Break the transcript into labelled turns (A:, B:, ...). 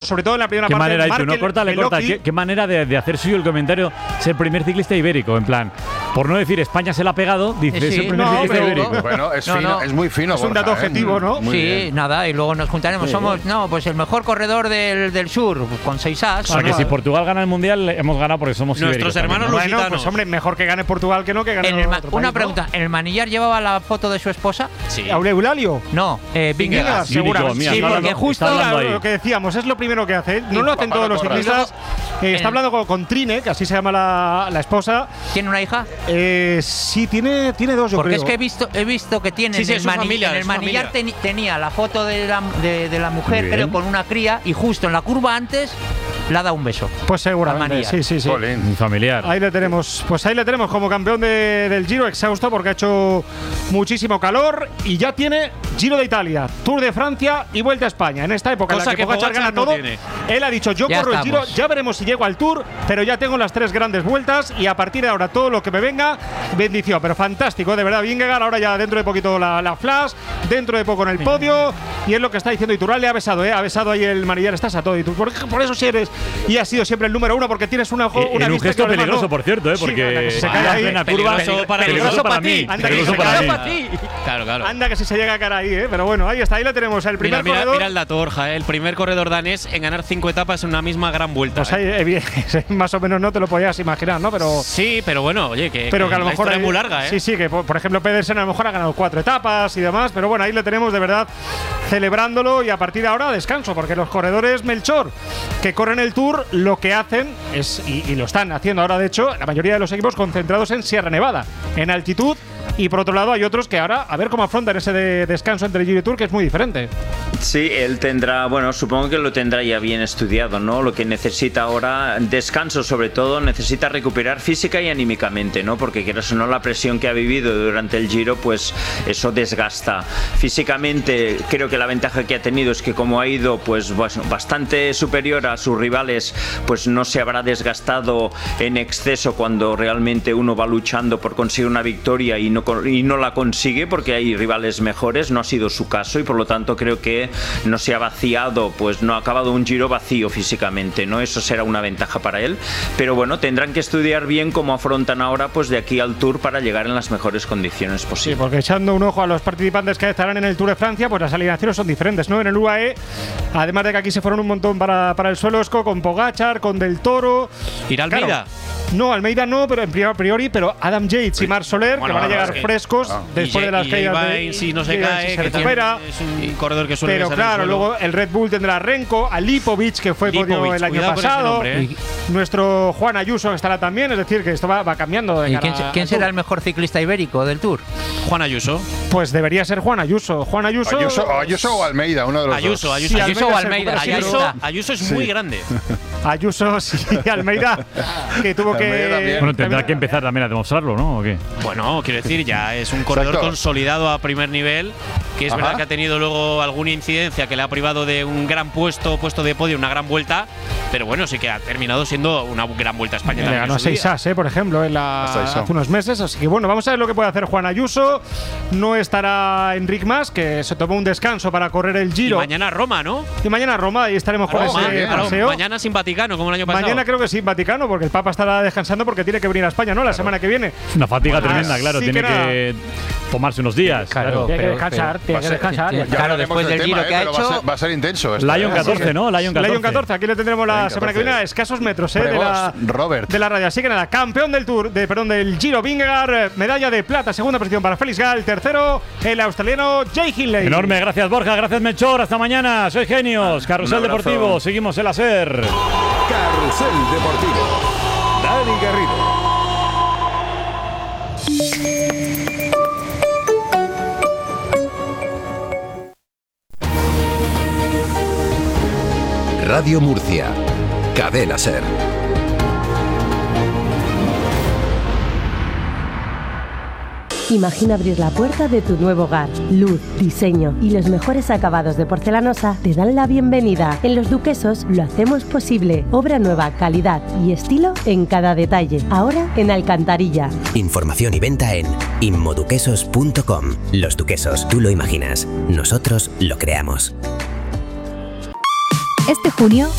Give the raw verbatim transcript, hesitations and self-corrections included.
A: sobre todo en la primera
B: ¿Qué
A: parte.
B: manera,
A: Markel,
B: tú, no, córtale, corta. ¿Qué, qué manera de, de hacer suyo el comentario? Es el primer ciclista ibérico, en plan, por no decir España se la ha pegado, dice,
C: Sí,
B: es el primer
A: no,
B: ciclista
A: pero-
B: ibérico.
D: Bueno, es,
C: No,
D: fino,
C: no.
D: es muy fino.
A: Es un
D: Borja,
A: dato
D: ¿eh?
A: objetivo, ¿no?
D: Muy
C: sí,
D: bien.
C: nada, y luego nos juntaremos.
B: Sí.
C: Somos, no, pues el mejor corredor del, del sur, con seis as.
B: O sea, que si Portugal gana el Mundial, hemos ganado porque somos
E: Nuestros
B: ibéricos
E: hermanos
B: también, ¿no?
A: Bueno,
E: lusitanos.
A: pues hombre, mejor que gane Portugal que no que gane
C: En el ma-
A: otro
C: una
A: país,
C: pregunta, ¿en el manillar llevaba la foto de su esposa?
E: Sí.
A: ¿no? ¿Eulalio?
C: No, eh,
A: Vingegaard,
C: Vingegaard.
B: Yo digo,
A: seguramente.
B: mira,
C: Sí,
B: está
C: porque
B: hablando-
C: justo
B: está hablando
A: Claro,
B: ahí.
A: lo que decíamos, es lo primero que hace. No lo hacen
D: Para
A: todos los
D: correr.
A: ciclistas. Eh, está
C: En-
A: hablando con, con Trine, que así se llama la, la esposa.
C: ¿Tiene una hija?
A: Eh, sí, tiene, tiene dos, yo
C: Porque
A: creo.
C: es que he visto, he visto que tiene
E: Sí, sí,
C: en
E: es
C: el,
E: su
C: mani-
E: familia,
C: en
E: es
C: el
E: su
C: manillar
E: familia.
C: teni- tenía la foto de la, de, de la mujer,
B: Muy bien.
C: pero con una cría, y justo en la curva antes le ha dado un beso.
A: Pues seguramente,
C: Manillar.
A: sí, sí, sí.
D: Jolín.
B: Mi familiar.
A: Ahí le tenemos, pues ahí le tenemos como campeón de- del Giro, exhausto porque ha hecho muchísimo calor y ya tiene Giro de Italia, Tour de Francia y Vuelta a España. En esta época
E: Cosa
A: en la que,
E: que
A: Pogačar
E: Pogačar
A: gana
E: no
A: todo,
E: tiene.
A: él ha dicho yo
C: Ya
A: corro el
C: estamos.
A: Giro, ya veremos si llego al Tour, pero ya tengo las tres grandes vueltas y a partir de ahora todo lo que me venga, bendición. Pero fantástico, de verdad, Vingegaard, ahora ya dentro de poquito la, la flash, dentro de poco en el podio y es lo que está diciendo Iturralde, ha besado, ¿eh? ha besado ahí el manillar, estás a todo y tú, por, por eso sí eres y has sido siempre el número uno porque tienes una,
B: Eh,
A: una
B: en un
A: vista
B: gesto
A: que los demás
B: peligroso,
A: no.
B: por cierto, ¿eh?
A: Sí,
B: porque
A: anda, que si se
B: ahí
A: cae
B: en
A: ahí,
B: plena
E: peligroso
B: curva,
E: para-
B: peligroso para
C: ti.
B: mí,
A: Anda, que
B: peligroso
A: se
B: para
A: cae
B: mí.
A: para
C: ti.
E: Claro, claro.
A: Anda que si se llega a cara ahí, ¿eh? Pero bueno, ahí está, ahí le tenemos el primer
E: Mira, mira,
A: corredor.
E: mira el dato, Borja, ¿eh? El primer corredor danés en ganar cinco etapas en una misma gran vuelta.
A: Pues
E: ¿eh?
A: ahí, eh, bien, más o menos no te lo podías imaginar, ¿no? Pero,
E: Sí, pero bueno, oye, que,
A: pero que a lo
E: la
A: mejor.
E: historia
A: ahí-
E: es muy larga, ¿eh?
A: Sí, sí, que por, por ejemplo Pedersen a lo mejor ha ganado cuatro etapas y demás, pero bueno, ahí le tenemos de verdad celebrándolo y a partir de ahora descanso, porque los corredores Melchor que corren el Tour lo que hacen es, y, y lo están haciendo ahora de hecho, la mayoría de los equipos concentrados en Sierra Nevada, en altitud. Y por otro lado hay otros que ahora a ver cómo afrontan ese de descanso entre Giro y Tour, que es muy diferente.
F: Sí, él tendrá, bueno, supongo que lo tendrá ya bien estudiado, ¿no? Lo que necesita ahora, descanso sobre todo, necesita recuperar física y anímicamente, ¿no? Porque quieras o no, la presión que ha vivido durante el Giro, pues eso desgasta. Físicamente, creo que la ventaja que ha tenido es que como ha ido, pues bastante superior a sus rivales, pues no se habrá desgastado en exceso cuando realmente uno va luchando por conseguir una victoria y no y no la consigue porque hay rivales mejores. No ha sido su caso y por lo tanto creo que no se ha vaciado, pues no ha acabado un Giro vacío físicamente, ¿no? Eso será una ventaja para él, pero bueno, tendrán que estudiar bien cómo afrontan ahora pues de aquí al Tour para llegar en las mejores condiciones
A: Sí,
F: posibles.
A: porque echando un ojo a los participantes que estarán en el Tour de Francia, pues las alineaciones son diferentes, ¿no? En el U A E, además de que aquí se fueron un montón para, para el Suelosco, con Pogačar, con Del Toro.
E: ¿Ir a Almeida?
A: Claro, no, Almeida no, pero en pri- a priori, pero Adam Yates y Marc Soler,
E: Bueno,
A: que van a
E: bueno,
A: llegar
E: es que-
A: frescos
D: ah.
A: después
E: Y
A: de las
E: Jay-
A: caídas
E: Jay
A: de
E: Vine, si no se
A: Jay Vine,
E: cae,
A: si se
E: que
A: recupera.
E: también es un corredor que suele
A: Pero
E: besar el
A: claro,
E: suelo.
A: luego el Red Bull tendrá a Renko, a Lipovic, que fue podio
E: Lipovic,
A: el año
E: cuidado con ese
A: pasado.
E: nombre, ¿eh?
A: Nuestro Juan Ayuso estará también, es decir, que esto va, va cambiando. De
C: ¿Y
A: cara
C: quién, se- quién
A: al
C: será
A: Tour.
C: el mejor ciclista ibérico del Tour?
E: Juan Ayuso.
A: Pues debería ser Juan Ayuso. Juan Ayuso.
D: Ayuso, Ayuso o Almeida, uno de los
E: Ayuso,
D: dos.
E: Ayuso.
A: Sí,
C: Ayuso o Almeida.
A: Almeida,
C: Ayuso,
E: Ayuso, Ayuso es muy grande.
A: Ayuso, sí, Almeida, que tuvo
D: Almeida
A: que.
D: también.
B: Bueno, tendrá que empezar también a demostrarlo, ¿no? ¿O qué?
E: Bueno, quiero decir, ya es un corredor
D: Exacto.
E: consolidado a primer nivel, que es
D: Ajá.
E: verdad que ha tenido luego alguna incidencia que le ha privado de un gran puesto, puesto de podio, una gran vuelta, pero bueno, sí que ha terminado siendo una gran vuelta a España
A: Le
E: también.
A: ganó
E: en
A: a
E: su
A: seis
E: día.
A: as, eh, por ejemplo, en la,
D: A seis as.
A: hace unos meses. Así que bueno, vamos a ver lo que puede hacer Juan Ayuso. No estará Enric Mas, que se tomó un descanso para correr el
E: Y
A: Giro.
E: mañana Roma, ¿no?
A: Y mañana Roma, ahí estaremos con
E: Roma,
A: ese
E: claro,
A: paseo.
E: mañana sin Vaticano, como el año pasado.
A: Mañana creo que sí, Vaticano, porque el Papa estará descansando porque tiene que venir a España, ¿no? La semana que viene.
B: Es una fatiga
A: Bueno,
B: tremenda, claro.
A: sí
B: Tiene
A: que
B: que tomarse unos días.
C: Claro,
A: Tiene que
C: pero-
A: descansar,
C: pero-
A: tiene
D: Va a
A: que
D: ser-
A: descansar.
D: Ya
C: Claro,
D: hablaremos
C: después del
D: tema,
C: Giro
D: eh,
C: que ha
D: pero va a
C: hecho-
D: ser- Va a ser intenso esto.
B: Lion
D: eh.
B: catorce, ¿no? Lion catorce.
A: Lion catorce, aquí le tendremos la
D: Lion
A: semana que viene a
D: catorce.
A: escasos metros eh, de, la,
D: Prevost, Robert.
A: de la radio. Así que nada, campeón del Tour, de, perdón, del Giro Vingegaard, eh, medalla de plata, segunda posición para Felix Gall, tercero el australiano Jay Hindley.
B: Enorme, gracias Borja, gracias Melchor, hasta mañana, sois genios. Carrusel
F: Un abrazo.
B: Deportivo, seguimos el hacer.
G: Carrusel Deportivo. Dani Garrido. Radio Murcia. Cadena Ser.
H: Imagina abrir la puerta de tu nuevo hogar. Luz, diseño y los mejores acabados de porcelanosa te dan la bienvenida. En Los Duquesos lo hacemos posible. Obra nueva, calidad y estilo en cada detalle. Ahora en Alcantarilla.
I: Información y venta en inmoduquesos punto com. Los Duquesos, tú lo imaginas, nosotros lo creamos.
J: Este junio